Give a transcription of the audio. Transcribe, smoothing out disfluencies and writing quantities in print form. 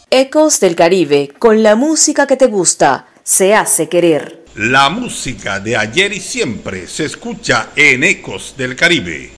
Ecos del Caribe, con la música que te gusta, se hace querer. La música de ayer y siempre se escucha en Ecos del Caribe.